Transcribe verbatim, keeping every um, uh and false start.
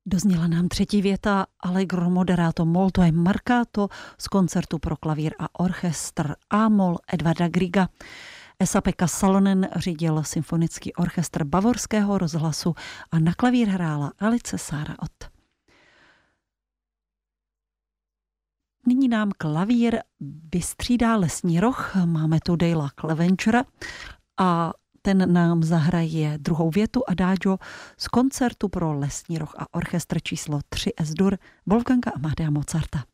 Dozněla nám třetí věta Allegro moderato molto e marcato z koncertu pro klavír a orchestr A-moll Edvarda Grieга. Esa-Pekka Salonen řídil symfonický orchestr Bavorského rozhlasu a na klavír hrála Alice Sára Ott. Nyní nám klavír vystřídá lesní roh. Máme tu Dale'a Clevenchera a ten nám zahraje druhou větu Adagio z koncertu pro lesní roh a orchestr číslo tři S-dur Wolfganga Amadea Mozarta.